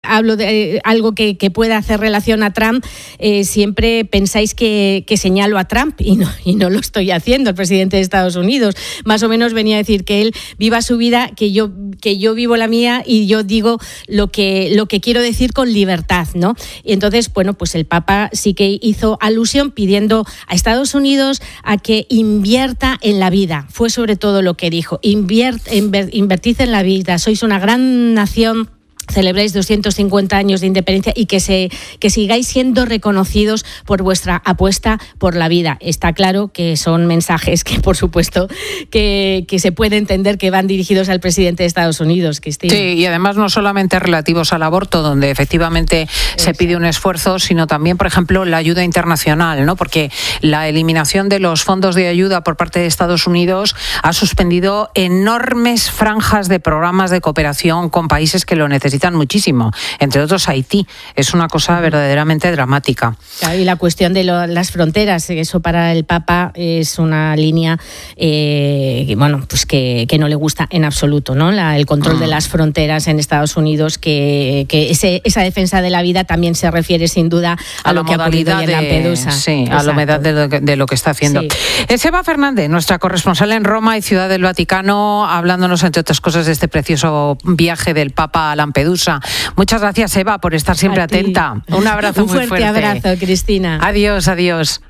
hablo de algo que pueda hacer relación a Trump, siempre pensáis que señalo a Trump y no lo estoy haciendo, el presidente de Estados Unidos. Más o menos venía a decir que él viva su vida, que yo vivo la mía y yo digo lo que quiero decir con libertad, ¿no? Y entonces, bueno, pues el Papa sí que hizo alusión pidiendo a Estados Unidos a que invierta en la vida. Fue sobre todo lo que dijo. Invertid en la vida. Sois una gran nación. Celebráis 250 años de independencia y que sigáis siendo reconocidos por vuestra apuesta por la vida. Está claro que son mensajes que, por supuesto, que se puede entender que van dirigidos al presidente de Estados Unidos, Cristina. Sí, y además no solamente relativos al aborto, donde efectivamente se pide un esfuerzo, sino también, por ejemplo, la ayuda internacional, ¿no? Porque la eliminación de los fondos de ayuda por parte de Estados Unidos ha suspendido enormes franjas de programas de cooperación con países que lo necesitan muchísimo, entre otros Haití. Es una cosa verdaderamente dramática. Y la cuestión de las fronteras, eso para el Papa es una línea pues que no le gusta en absoluto, ¿no? El control de las fronteras en Estados Unidos, que esa defensa de la vida también se refiere sin duda a lo que ha ocurrido en Lampedusa. Sí, a la humedad de lo que está haciendo. Sí. Eva Fernández, nuestra corresponsal en Roma y Ciudad del Vaticano, hablándonos, entre otras cosas, de este precioso viaje del Papa a Lampedusa. Muchas gracias, Eva, por estar siempre atenta. Un abrazo muy fuerte. Un fuerte abrazo, Cristina. Adiós.